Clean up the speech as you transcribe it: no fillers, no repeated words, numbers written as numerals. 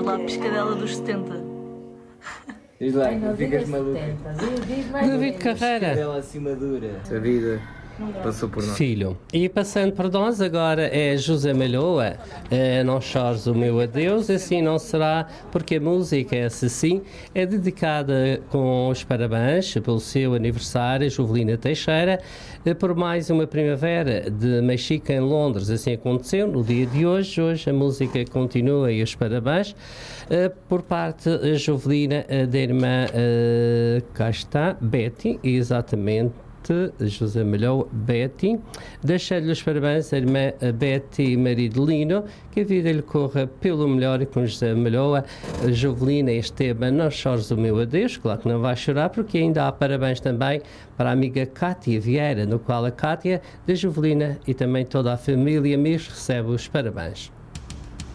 Faz lá a piscadela dos 70. Diz lá, Ai, não ficas digas maluco. 70, diz mais David Carreira. Piscadela acima dura. A vida passou por nós. Filho, e passando por nós agora é José Malhoa, Não chores o meu adeus, assim não será, porque a música, essa sim, é dedicada com os parabéns pelo seu aniversário, Jovelina Teixeira, por mais uma primavera de Mexica em Londres. Assim aconteceu no dia de hoje. Hoje a música continua e os parabéns por parte da Jovelina, da irmã, cá está, Betty, exatamente, José Malhoa, Betty. Deixei-lhe os parabéns à irmã Betty marido Lino, que a vida lhe corra pelo melhor, e com José Malhoa, Jovelina e Esteban, não chores o meu adeus. Claro que não vai chorar, porque ainda há parabéns também para a amiga Cátia Vieira, no qual a Cátia, da Jovelina e também toda a família amigos recebe os parabéns.